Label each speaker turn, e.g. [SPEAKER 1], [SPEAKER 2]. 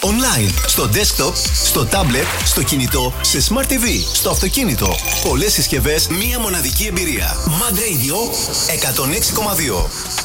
[SPEAKER 1] Online, στο desktop, στο tablet, στο κινητό, σε Smart TV, στο αυτοκίνητο. Πολλές συσκευές, μία μοναδική εμπειρία. Mad Radio 106,2.